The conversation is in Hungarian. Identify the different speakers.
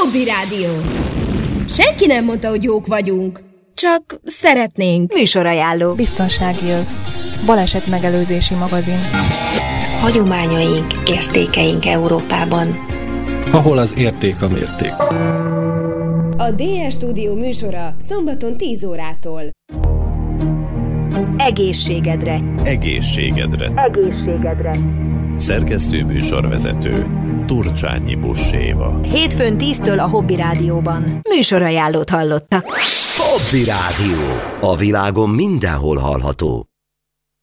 Speaker 1: Hobby Rádió. Senki nem mondta, hogy jók vagyunk. Csak szeretnénk.
Speaker 2: Műsorajánló.
Speaker 3: Biztonsági öv. Baleset megelőzési magazin.
Speaker 4: Hagyományaink, értékeink Európában.
Speaker 5: Ahol az érték a mérték.
Speaker 1: A DS Stúdió műsora szombaton 10 órától.
Speaker 2: Egészségedre.
Speaker 6: Egészségedre.
Speaker 2: Egészségedre.
Speaker 6: Szerkesztő műsorvezető Turcsányi Buss-Éva.
Speaker 2: Hétfőn 10-től a Hobby Rádióban. Műsorajánlót hallottak.
Speaker 7: Hobby Rádió. A világon mindenhol hallható.